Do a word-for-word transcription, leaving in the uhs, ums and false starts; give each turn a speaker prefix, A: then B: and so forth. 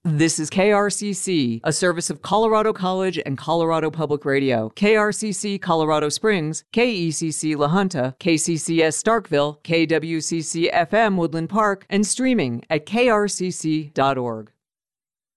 A: This is K R C C, a service of Colorado College and Colorado Public Radio. K R C C Colorado Springs, K E C C La Junta, K C C S Starkville, K W C C F M Woodland Park, and streaming at K R C C dot org.